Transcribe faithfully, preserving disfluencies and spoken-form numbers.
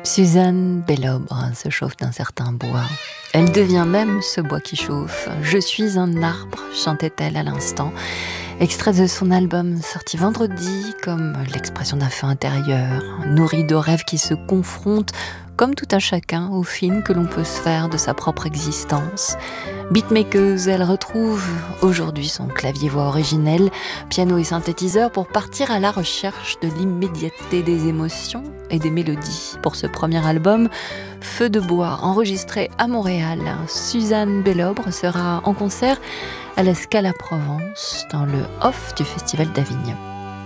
Suzanne Bellobre se chauffe d'un certain bois. Elle devient même ce bois qui chauffe. Je suis un arbre, chantait-elle à l'instant. Extrait de son album sorti vendredi, comme l'expression d'un feu intérieur, nourri de rêves qui se confrontent, comme tout un chacun, au film que l'on peut se faire de sa propre existence. Beatmakeuse, elle retrouve aujourd'hui son clavier-voix originel, piano et synthétiseur pour partir à la recherche de l'immédiateté des émotions et des mélodies. Pour ce premier album, Feu de bois, enregistré à Montréal, Suzanne Bellobre sera en concert à la Scala Provence dans le off du Festival d'Avignon.